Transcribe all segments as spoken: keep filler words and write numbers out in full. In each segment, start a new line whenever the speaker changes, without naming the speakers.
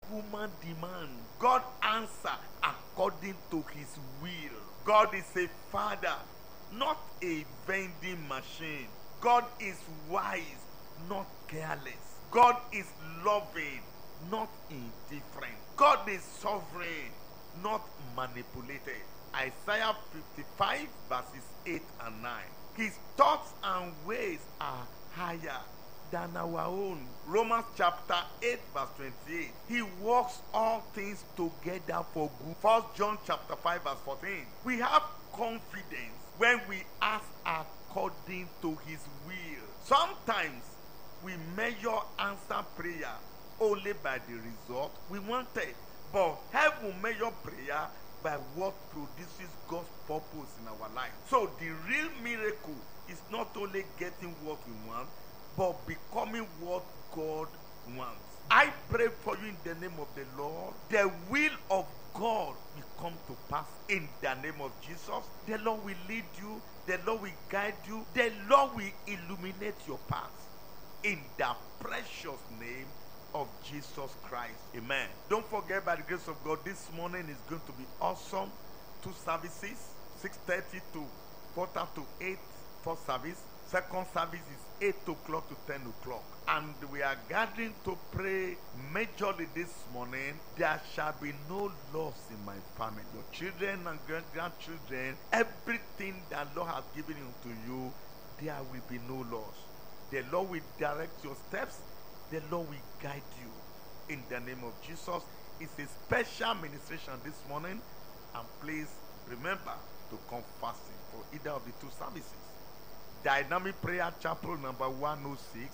human demand. God answers according to his will. God is a father, not a vending machine. God is wise, not careless. God is loving, not indifferent. God is sovereign, not manipulated. Isaiah fifty-five verses eight and nine. His thoughts and ways are higher than our own. Romans chapter eight verse twenty-eight. He works all things together for good. First John chapter five verse fourteen. We have confidence when we ask according to his will. Sometimes we measure answer prayer only by the result we wanted, but heaven measure prayer by what produces God's purpose in our life. So the real miracle is not only getting what we want, but becoming what God wants. I pray for you in the name of the Lord. The will of God will come to pass in the name of Jesus. The Lord will lead you. The Lord will guide you. The Lord will illuminate your path. In the precious name of Jesus Christ. Amen. Don't forget, by the grace of God, this morning is going to be awesome. Two services, six thirty to quarter to eight, first service. Second service is eight o'clock to ten o'clock. And we are gathering to pray majorly this morning. There shall be no loss in my family. Your children and grand- grandchildren, everything that Lord has given unto you, there will be no loss. The Lord will direct your steps. The Lord will guide you in the name of Jesus. It's a special ministration this morning. And please remember to come fasting for either of the two services. Dynamic Prayer Chapel number one oh six,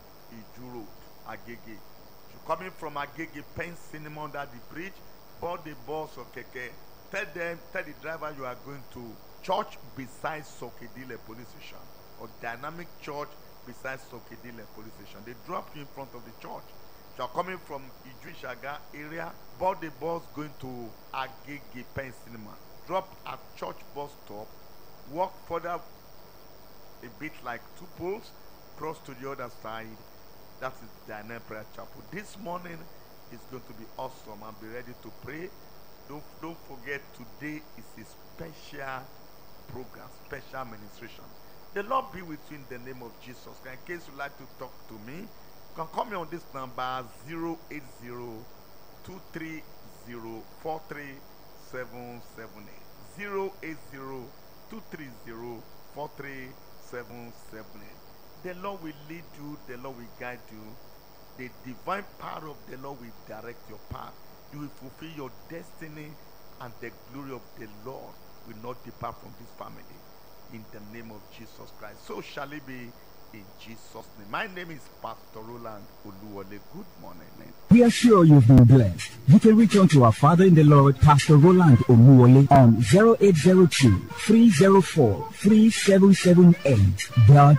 Iju Road, Agege. You're coming from Agege, Pen Cinema under the bridge, board the bus or Keke. Tell them, tell the driver you are going to church beside Sokedile police station, or Dynamic Church beside Sokedile police station. They drop you in front of the church. If you are coming from Iju Shaga area, board the bus going to Agege, Pen Cinema. Drop at church bus stop, walk further a bit like two poles, cross to the other side. That is Dynamic Prayer Chapel. This morning is going to be awesome, and be ready to pray. Don't, don't forget, today is a special program, special administration. The Lord be with you in the name of Jesus. In case you'd like to talk to me, you can call me on this number zero eight zero, two three zero, four three seven seven eight. zero eight zero, two three zero, four three seven seven eight. The Lord will lead you, the Lord will guide you. The divine power of the Lord will direct your path. You will fulfill your destiny, and the glory of the Lord will not depart from this family. In the name of Jesus Christ. So shall it be in Jesus' name. My name is Pastor Roland Oluwole. Good morning.
We are sure you've been blessed. You can reach out to our Father in the Lord, Pastor Roland Oluwole, on zero eight zero two, three zero four, three seven seven eight. God